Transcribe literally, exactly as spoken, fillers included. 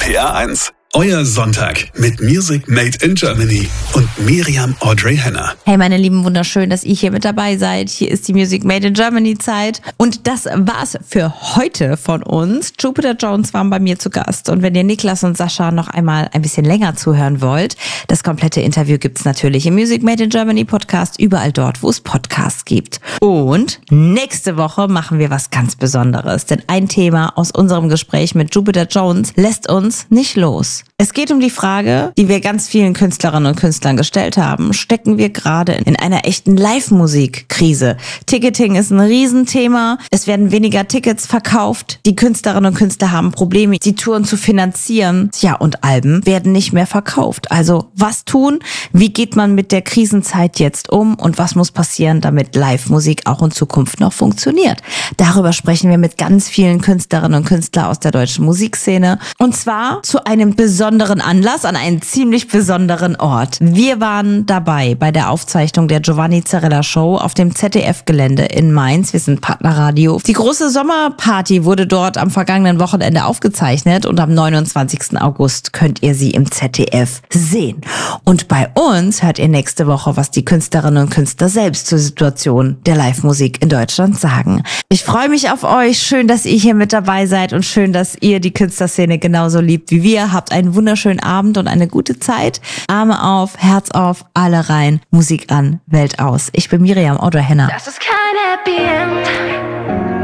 T R eins. Euer Sonntag mit Music Made in Germany und Miriam Audrey Henner. Hey meine Lieben, wunderschön, dass ihr hier mit dabei seid. Hier ist die Music Made in Germany Zeit. Und das war's für heute von uns. Jupiter Jones waren bei mir zu Gast. Und wenn ihr Niklas und Sascha noch einmal ein bisschen länger zuhören wollt, das komplette Interview gibt's natürlich im Music Made in Germany Podcast, überall dort, wo es Podcasts gibt. Und nächste Woche machen wir was ganz Besonderes. Denn ein Thema aus unserem Gespräch mit Jupiter Jones lässt uns nicht los. Es geht um die Frage, die wir ganz vielen Künstlerinnen und Künstlern gestellt haben. Stecken wir gerade in einer echten Live-Musik-Krise? Ticketing ist ein Riesenthema. Es werden weniger Tickets verkauft. Die Künstlerinnen und Künstler haben Probleme, die Touren zu finanzieren. Ja, und Alben werden nicht mehr verkauft. Also was tun? Wie geht man mit der Krisenzeit jetzt um? Und was muss passieren, damit Live-Musik auch in Zukunft noch funktioniert? Darüber sprechen wir mit ganz vielen Künstlerinnen und Künstlern aus der deutschen Musikszene. Und zwar zu einem besonderen Anlass, an einem ziemlich besonderen Ort. Wir waren dabei bei der Aufzeichnung der Giovanni Zarella Show auf dem Z D F-Gelände in Mainz. Wir sind Partnerradio. Die große Sommerparty wurde dort am vergangenen Wochenende aufgezeichnet und am neunundzwanzigsten August könnt ihr sie im Z D F sehen. Und bei uns hört ihr nächste Woche, was die Künstlerinnen und Künstler selbst zur Situation der Live-Musik in Deutschland sagen. Ich freue mich auf euch. Schön, dass ihr hier mit dabei seid und schön, dass ihr die Künstlerszene genauso liebt wie wir. Habt einen wunderschönen Abend und eine gute Zeit. Arme auf, Herz auf, alle rein, Musik an, Welt aus. Ich bin Miriam Audrey Henner. Das ist kein Happy End.